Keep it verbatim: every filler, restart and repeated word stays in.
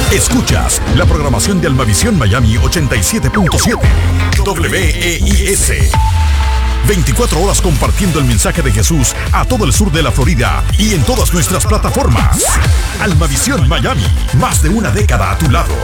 Escuchas la programación de Almavisión Miami ochenta y siete punto siete. W E I S. veinticuatro horas compartiendo el mensaje de Jesús a todo el sur de la Florida y en todas nuestras plataformas. Almavisión Miami, más de una década a tu lado.